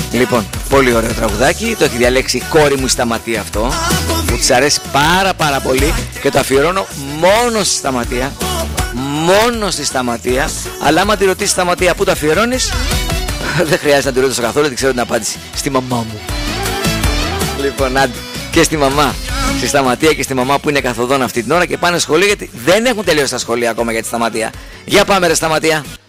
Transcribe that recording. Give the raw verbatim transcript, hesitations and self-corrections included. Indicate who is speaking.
Speaker 1: Λοιπόν, πολύ ωραίο τραγουδάκι. Το έχει διαλέξει η κόρη μου η Σταματία αυτό, που της αρέσει πάρα πάρα πολύ και το αφιερώνω μόνο στη Σταματία. Μόνο στη Σταματία. Αλλά άμα τη ρωτήσει Σταματία που το αφιερώνεις, δεν χρειάζεται να τη ρωτήσω καθόλου, δεν ξέρω την απάντηση. Στη μαμά μου. Λοιπόν, άντε, και στη μαμά. Στη Σταματία και στη μαμά που είναι καθοδόν αυτή την ώρα και πάνε σχολείο, γιατί δεν έχουν τελειώσει τα σχολεία ακόμα για τη Σταματία. Για πάμε ρε Σταματία.